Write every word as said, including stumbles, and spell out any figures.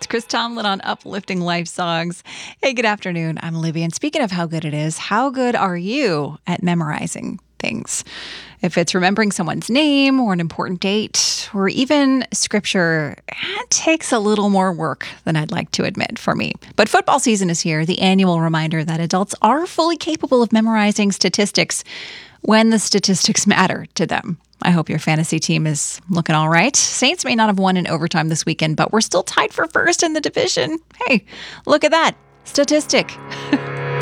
It's Chris Tomlin on Uplifting Life Songs. Hey, good afternoon. I'm Olivia. And speaking of how good it is, how good are you at memorizing things? If it's remembering someone's name or an important date or even scripture, it takes a little more work than I'd like to admit for me. But football season is here, the annual reminder that adults are fully capable of memorizing statistics when the statistics matter to them. I hope your fantasy team is looking all right. Saints may not have won in overtime this weekend, but we're still tied for first in the division. Hey, look at that statistic.